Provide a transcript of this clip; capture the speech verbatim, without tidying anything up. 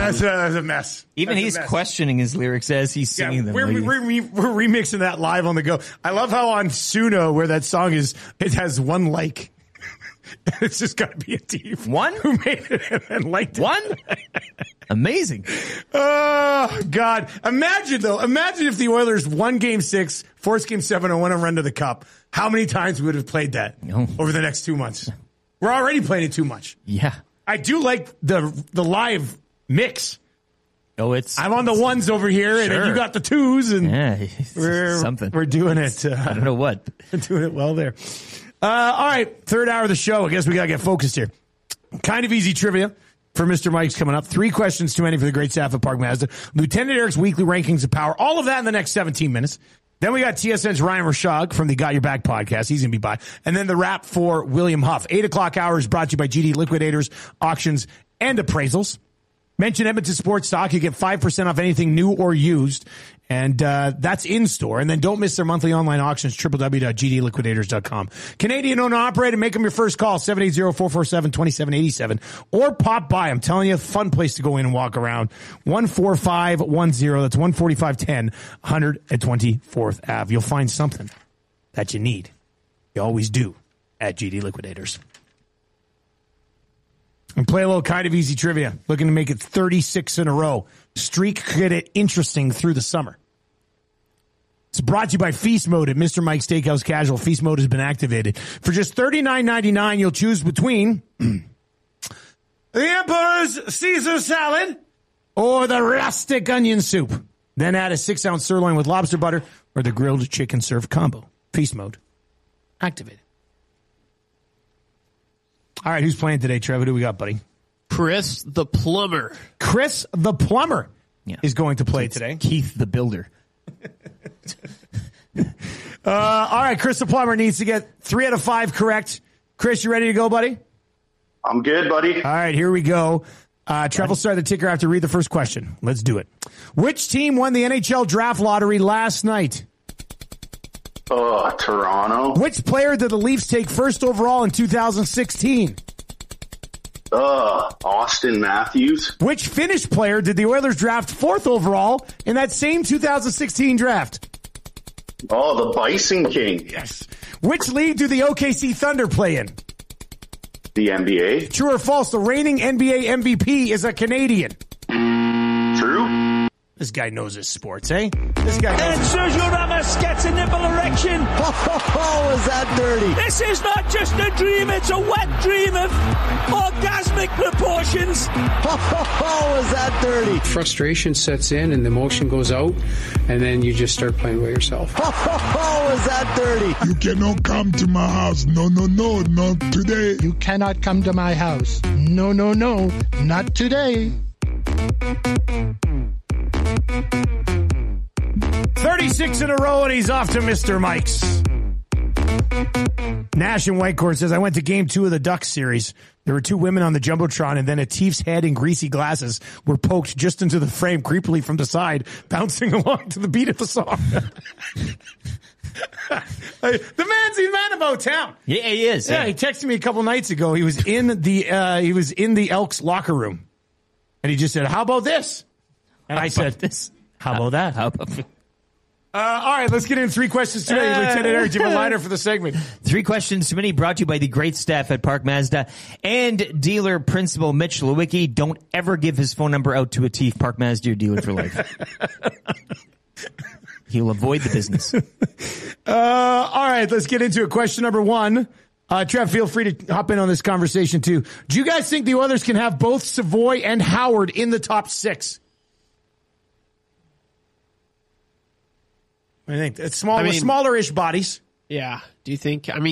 That's a, that's a mess. Even that's he's mess. questioning his lyrics as he's singing yeah, them. We're, Like, we're, we're remixing that live on the go. I love how on Suno, where that song is, it has one like. It's just got to be a thief. One? Who made it and liked it. One? Amazing. Oh, God. Imagine, though. Imagine if the Oilers won Game six, forced Game seven, and won a run to the Cup. How many times we would have played that No. over the next two months? We're already playing it too much. Yeah. I do like the the live mix. Oh, it's... I'm on the ones over here, and Sure. then you got the twos, and Yeah, it's we're, something. we're doing it. Uh, I don't know what. We're doing it well there. Uh, all right, third hour of the show. I guess we got to get focused here. Kind of easy trivia for Mister Mike's coming up. Three questions too many for the great staff at Park Mazda. Lieutenant Eric's weekly rankings of power. All of that in the next seventeen minutes. Then we got T S N's Ryan Rashog from the Got Your Back podcast. He's going to be by. And then the wrap for William Huff. Eight o'clock hour is brought to you by G D Liquidators, Auctions, and Appraisals. Mention Edmonton Sports Stock. You get five percent off anything new or used. And uh that's in-store. And then don't miss their monthly online auctions, w w w dot g d liquidators dot com. Canadian owned and operated. Make them your first call, seven eight zero, four four seven, two seven eight seven. Or pop by. I'm telling you, fun place to go in and walk around. one four five one zero. That's one forty-five ten, one twenty-fourth Avenue. You'll find something that you need. You always do at G D Liquidators. And play a little kind of easy trivia. Looking to make it thirty-six in a row. Streak could get it interesting through the summer. It's brought to you by Feast Mode at Mister Mike's Steakhouse Casual. Feast Mode has been activated. For just thirty-nine ninety-nine, you'll choose between the Emperor's Caesar salad or the rustic onion soup. Then add a six-ounce sirloin with lobster butter or the grilled chicken serve combo. Feast Mode activated. All right, who's playing today, Trevor? Who do we got, buddy? Chris the Plumber. Chris the Plumber Yeah. is going to play It's today. Keith the Builder. Uh, all right, Chris the Plumber needs to get three out of five correct. Chris, you ready to go, buddy? I'm good, buddy. All right, here we go. Uh, Trev will start the ticker after read the first question. Let's do it. Which team won the N H L draft lottery last night? Oh, Toronto. Which player did the Leafs take first overall in two thousand sixteen? Uh, Austin Matthews. Which Finnish player did the Oilers draft fourth overall in that same two thousand sixteen draft? Oh, the Bison King. Yes. Which league do the O K C Thunder play in? The N B A. True or false, the reigning N B A M V P is a Canadian? True. This guy knows his sports, eh? This guy knows And his Sergio Ramos gets a nipple erection. Oh, is that dirty? This is not just a dream, it's a wet dream of orgasmic proportions. Oh, is that dirty? Frustration sets in and the emotion goes out, and then you just start playing with yourself. Oh, is that dirty? You cannot come to my house. No, no, no, not today. You cannot come to my house. No, no, no, not today. thirty-six in a row, and he's off to Mister Mike's. Nash in Whitecourt says, I went to game two of the Ducks series. There were two women on the Jumbotron, and then a Tief's head and greasy glasses were poked just into the frame creepily from the side, bouncing along to the beat of the song. The man's the man about town. Yeah, he is. Yeah, he texted me a couple nights ago. He was in the uh, he was in the Elks locker room, and he just said, "How about this?" And How I said, about this? "How about that?" How about Uh, all right, let's get in three questions today. Uh, Lieutenant Eric, do you have a liner for the segment? Three questions too many, brought to you by the great staff at Park Mazda and dealer principal Mitch Lewicki. Don't ever give his phone number out to a thief. Park Mazda, your dealer for life. He'll avoid the business. Uh, all right, let's get into it. Question number one. Uh, Trev, feel free to hop in on this conversation too. Do you guys think the Oilers can have both Savoy and Howard in the top six? I think it's small, I mean, smaller-ish bodies. Yeah. Do you think? I mean,